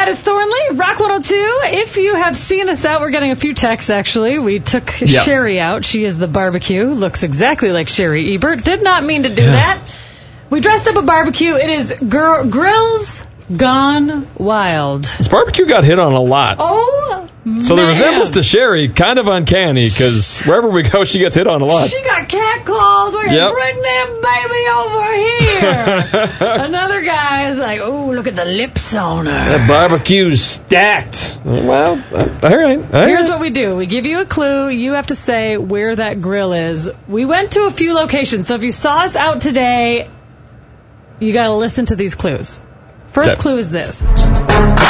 That is Thornley, Rock 102. If you have seen us out, we're getting a few texts, actually. We took Sherry out. She is the barbecue. Looks exactly like Sherry Ebert. Did not mean to do that. We dressed up a barbecue. It is Grills Gone Wild. This barbecue got hit on a lot. Oh, so the resemblance to Sherry, kind of uncanny, because wherever we go, she gets hit on a lot. She got catcalled. We're going to bring that baby over here. Another guy is like, oh, look at the lips on her. That barbecue's stacked. Well, all right. Here's what we do. We give you a clue. You have to say where that grill is. We went to a few locations, so if you saw us out today, you got to listen to these clues. First clue is this.